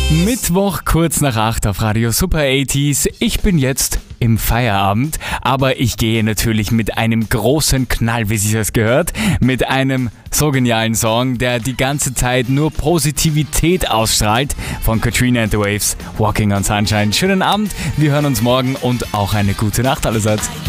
Mittwoch kurz nach 8 auf Radio Super 80s. Ich bin jetzt im Feierabend, aber ich gehe natürlich mit einem großen Knall, wie sich das gehört, mit einem so genialen Song, der die ganze Zeit nur Positivität ausstrahlt, von Katrina and the Waves, Walking on Sunshine. Schönen Abend, wir hören uns morgen und auch eine gute Nacht allerseits.